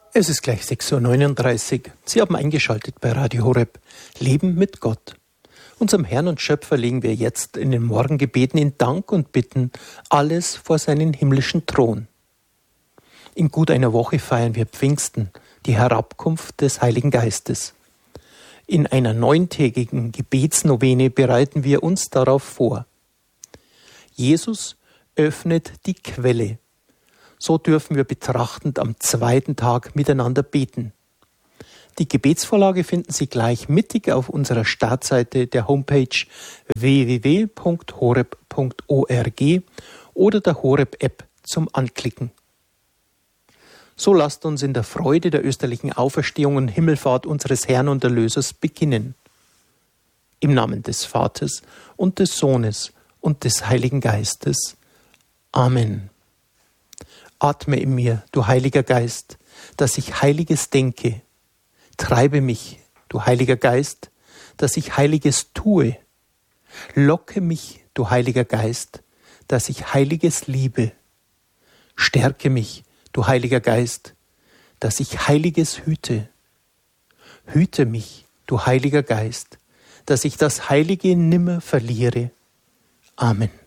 Es ist gleich 6:39 Uhr. Sie haben eingeschaltet bei Radio Horeb. Leben mit Gott. Unserem Herrn und Schöpfer legen wir jetzt in den Morgengebeten in Dank und Bitten alles vor seinen himmlischen Thron. In gut einer Woche feiern wir Pfingsten, die Herabkunft des Heiligen Geistes. In einer 9-tägigen Gebetsnovene bereiten wir uns darauf vor. Jesus öffnet die Quelle. So dürfen wir betrachtend am zweiten Tag miteinander beten. Die Gebetsvorlage finden Sie gleich mittig auf unserer Startseite der Homepage www.horeb.org oder der Horeb-App zum Anklicken. So lasst uns in der Freude der österlichen Auferstehung und Himmelfahrt unseres Herrn und Erlösers beginnen. Im Namen des Vaters und des Sohnes und des Heiligen Geistes. Amen. Atme in mir, du Heiliger Geist, dass ich Heiliges denke. Treibe mich, du Heiliger Geist, dass ich Heiliges tue. Locke mich, du Heiliger Geist, dass ich Heiliges liebe. Stärke mich, du Heiliger Geist, dass ich Heiliges hüte. Hüte mich, du Heiliger Geist, dass ich das Heilige nimmer verliere. Amen.